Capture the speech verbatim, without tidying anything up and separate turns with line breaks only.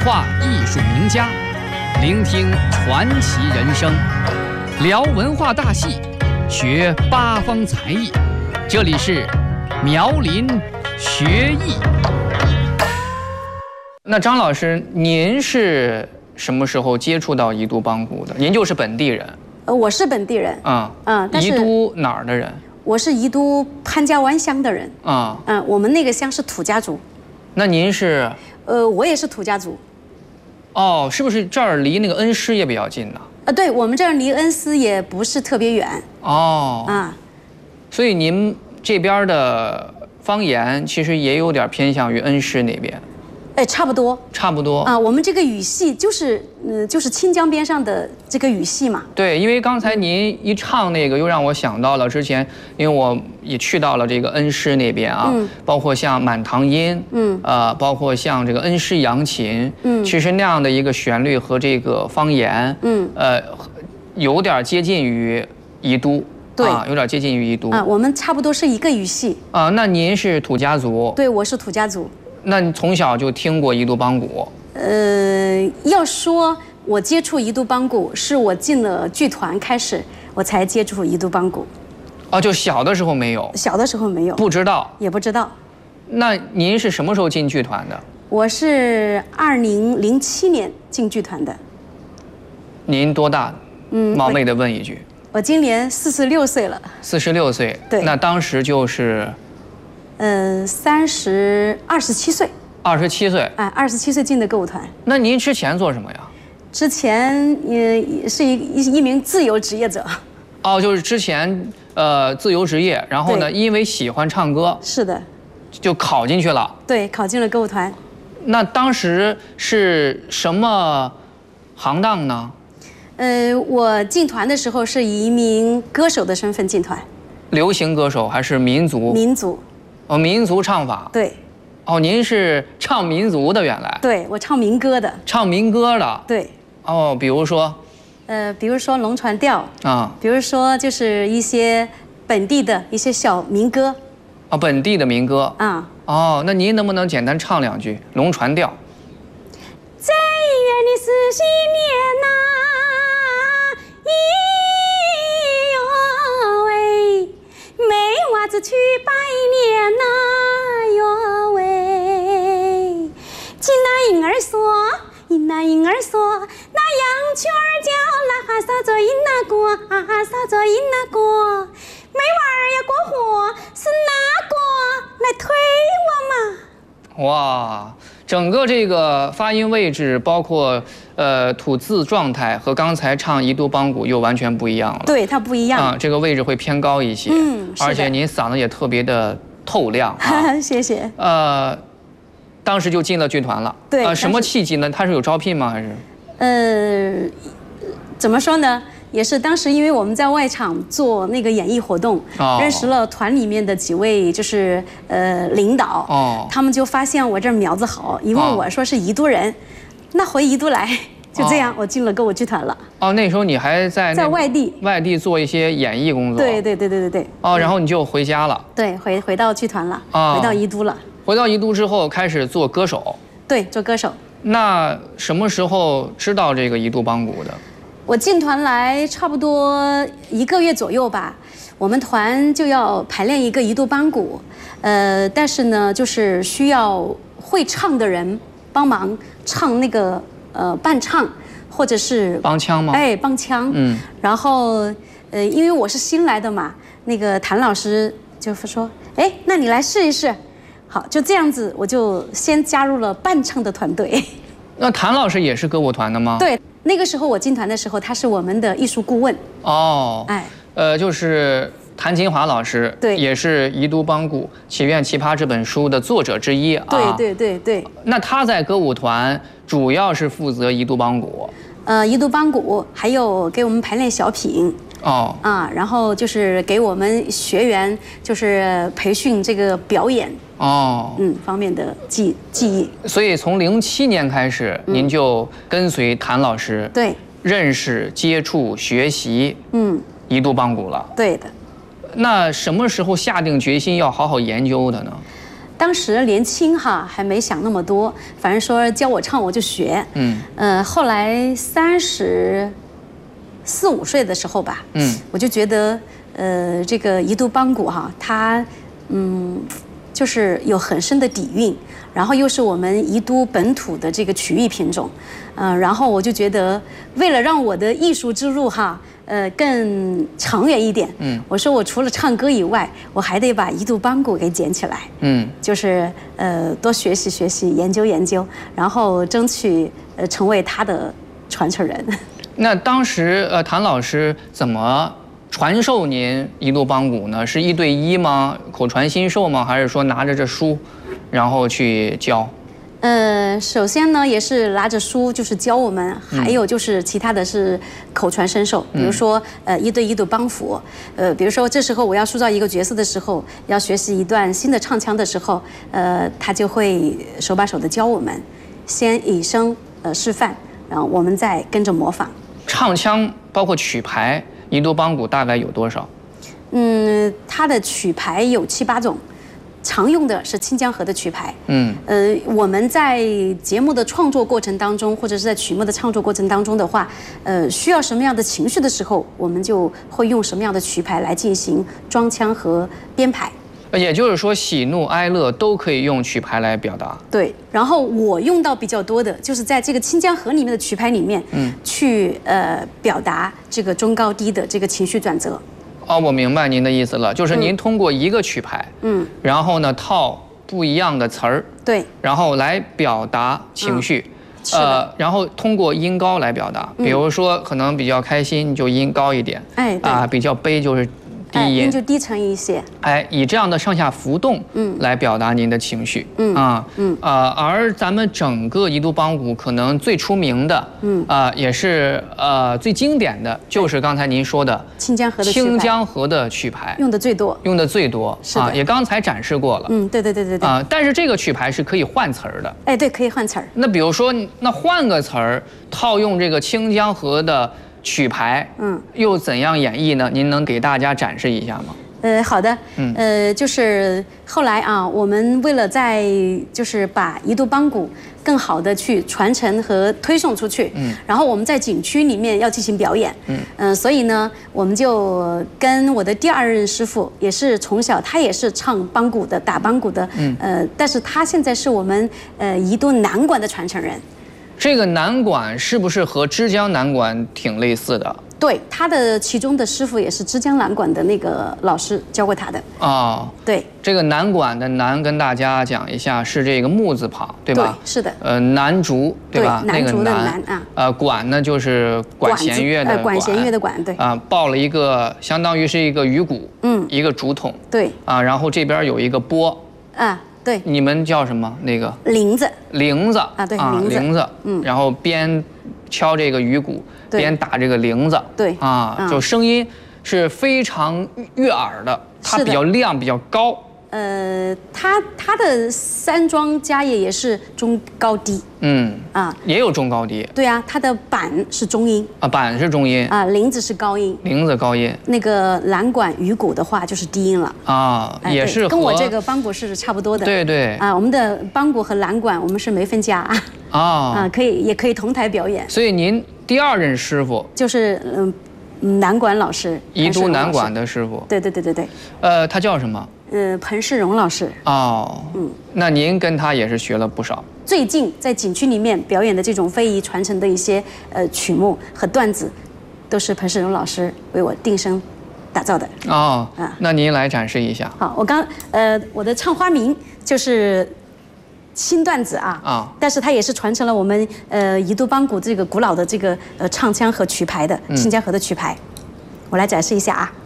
化艺术名家，聆听传奇人生，聊文化大戏，学八方才艺。这里是苗林学艺。那张老师，您是什么时候接触到宜都帮鼓的？您就是本地人？
呃，我是本地人。
啊、
嗯，但是
宜都哪儿的人？
我是宜都潘家湾乡的人。
啊、
嗯，我们那个乡是土家族。
那您是？
呃，我也是土家族。
哦，是不是这儿离那个恩施也比较近呢？
呃，对，我们这儿离恩施也不是特别远。
哦。
啊。
所以您这边的方言其实也有点偏向于恩施那边。
哎，差不多。
差不多。
啊，我们这个语系就是，嗯、呃，就是清江边上的这个语系嘛。
对，因为刚才您一唱那个，又让我想到了之前，因为我也去到了这个恩施那边啊，嗯、包括像满堂音，嗯，呃，包括像这个恩施扬琴，嗯，其实那样的一个旋律和这个方言，嗯，呃，有点接近于宜都。对、啊，有点接近于宜都。
啊，我们差不多是一个语系。
啊，那您是土家族？
对，我是土家族。
那你从小就听过宜都帮鼓？
呃，要说我接触宜都帮鼓，是我进了剧团开始，我才接触宜都帮鼓。
哦，就小的时候没有？
小的时候没有，
不知道，
也不知道。
那您是什么时候进剧团的？
我是二零零七年进剧团的。
您多大？嗯，冒昧的问一句。
我今年四十六岁了。
四十六岁。
对。
那当时就是，
呃，三十二十七岁。
二十七岁。
哎，二十七岁进的歌舞团。
那您之前做什么呀？
之前也是一一一名自由职业者。
哦，就是之前呃自由职业，然后呢，因为喜欢唱歌。
是的。
就考进去了。
对，考进了歌舞团。
那当时是什么行当呢？
呃，我进团的时候是以一名歌手的身份进团。
流行歌手还是民族？
民族。
哦，民族唱法。
对。
哦，您是唱民族的原来？
对，我唱民歌的。
唱民歌的。
对。
哦，比如说。
呃，比如说龙船调
啊，
比如说就是一些本地的一些小民歌。
哦，本地的民歌。
啊。
哦，那您能不能简单唱两句龙船调？
在远的四十年呐、咿哟喂，没娃子去拜年呐哟喂，听那婴儿说，那婴儿说，那羊圈儿叫啦哈啥做因那过，啊哈啥做因那过，没娃儿要过活，是哪个来推我嘛？
哇，整个这个发音位置，包括呃吐字状态，和刚才唱宜都帮鼓又完全不一样了。
对，它不一样
啊，这个位置会偏高一些。嗯，而且您嗓子也特别的透亮啊。
谢谢。
呃，当时就进了剧团了。
对。
呃，什么契机呢？他是有招聘吗？还是？
呃，怎么说呢？也是当时因为我们在外场做那个演艺活动，哦、认识了团里面的几位就是呃领导，哦、他们就发现我这苗子好，一问我说是宜都人，哦、那回宜都来，就这样、哦、我进了歌舞剧团了。
哦，那时候你还在
在外地
外地做一些演艺工作。
对对对对对对。
哦，然后你就回家了。
对，回回到剧团了，哦、回到宜都了。
回到宜都之后开始做歌手。
对，做歌手。
那什么时候知道这个宜都帮鼓的？
我进团来差不多一个月左右吧，我们团就要排练一个宜都帮鼓，呃，但是呢，就是需要会唱的人帮忙唱那个呃伴唱，或者是
帮腔吗？
哎，帮腔。嗯。然后呃，因为我是新来的嘛，那个谭老师就说，哎，那你来试一试。好，就这样子，我就先加入了伴唱的团队。
那谭老师也是歌舞团的吗？
对。那个时候我进团的时候，他是我们的艺术顾问。
哦，哎，呃，就是谭金华老师，
对，
也是宜都帮鼓祈愿奇葩这本书的作者之一啊。
对对对对。
那他在歌舞团主要是负责宜都帮鼓。
呃，宜都帮鼓还有给我们排练小品。哦。啊，然后就是给我们学员就是培训这个表演。哦，嗯，方面的技技艺。
所以从零七年开始，嗯、您就跟随谭老师，
对，
认识、接触、学习，嗯，宜都帮鼓了。
对的。
那什么时候下定决心要好好研究的呢？
当时年轻哈，还没想那么多，反正说教我唱我就学。嗯，呃，后来三十四五岁的时候吧，嗯，我就觉得，呃，这个宜都邦鼓哈，它，嗯，就是有很深的底蕴，然后又是我们宜都本土的这个曲艺品种，嗯、呃，然后我就觉得，为了让我的艺术之路哈。呃，更长远一点。嗯，我说我除了唱歌以外，我还得把宜都邦鼓给捡起来。嗯，就是呃多学习学习，研究研究，然后争取呃成为他的传承人。
那当时呃谭老师怎么传授您宜都邦鼓呢？是一对一吗？口传心授吗？还是说拿着这书，然后去教？
呃，首先呢，也是拿着书就是教我们，还有就是其他的是口传身授，比如说呃一对一的帮扶，呃，比如说这时候我要塑造一个角色的时候，要学习一段新的唱腔的时候，呃，他就会手把手的教我们，先以声呃示范，然后我们再跟着模仿。
唱腔包括曲牌，宜都邦鼓大概有多少？
嗯，它的曲牌有七八种。常用的是清江河的曲牌，嗯，呃，我们在节目的创作过程当中，或者是在曲目的创作过程当中的话，呃，需要什么样的情绪的时候，我们就会用什么样的曲牌来进行装腔和编排。
也就是说，喜怒哀乐都可以用曲牌来表达。
对，然后我用到比较多的就是在这个清江河里面的曲牌里面，嗯，去呃表达这个中高低的这个情绪转折。
哦，我明白您的意思了，就是您通过一个曲牌，嗯，然后呢套不一样的词儿，
对，
然后来表达情绪，
嗯、
呃，然后通过音高来表达，比如说可能比较开心就音高一点，
哎，
啊，比较悲就是低音，
音就低沉一些，
哎，以这样的上下浮动，嗯，来表达您的情绪，嗯啊，嗯呃，而咱们整个宜都邦鼓可能最出名的，嗯啊、呃，也是呃最经典的，就是刚才您说的
清江河的
清江河的曲牌，
用的最多，
用的最多，
是的，
啊，也刚才展示过了，
嗯，对对对对对，
啊，但是这个曲牌是可以换词儿的，
哎，对，可以换词儿。
那比如说，那换个词儿，套用这个清江河的曲牌，嗯，又怎样演绎呢？您能给大家展示一下吗？
呃，好的，嗯，呃，就是后来啊，我们为了在就是把宜都邦鼓更好的去传承和推送出去，嗯，然后我们在景区里面要进行表演，嗯，嗯、呃，所以呢，我们就跟我的第二任师傅，也是从小他也是唱邦鼓的，打邦鼓的，嗯，呃，但是他现在是我们呃宜都南管的传承人。
这个南管是不是和枝江南管挺类似的？
对，他的其中的师傅也是枝江南管的那个老师教过他的。
哦，
对，
这个南管的南跟大家讲一下，是这个木字旁，对吧？
对，是的。
呃，南竹，对吧？
对，南竹的南啊。
呃，管呢就是管弦乐的管，
管弦乐的管，对。
啊，抱了一个，相当于是一个鱼鼓，嗯，一个竹筒，
对。
啊，然后这边有一个钵，
啊。对，
你们叫什么？那个
铃子，
铃子
啊，对，
铃子，铃子，嗯，然后边敲这个鱼鼓，边打这个铃子，
对，
啊，就声音是非常悦耳的，它比较亮，比较高。
呃，它它的山庄家业也是中高低，嗯
啊，也有中高低。
对啊，它的板是中音
啊，板是中音
啊，铃子是高音，
铃子高音。那
个南管鱼鼓的话就是低音了
啊，也是
跟我这个邦鼓是差不多的。
对对
啊，我们的邦鼓和南管我们是没分家啊，啊，可以也可以同台表演。
所以您第二任师傅
就是嗯南管老师，
宜都南管的师傅。
对对对对对。
呃，他叫什么？
呃，彭世荣老师。
哦，嗯，那您跟他也是学了不少。
最近在景区里面表演的这种非遗传承的一些呃曲目和段子，都是彭世荣老师为我定声打造的。
哦，啊，那您来展示一下。
好，我刚呃我的唱花名就是新段子啊，啊、哦，但是它也是传承了我们呃宜都邦鼓这个古老的这个呃唱腔和曲牌的清江河的曲牌，我来展示一下啊。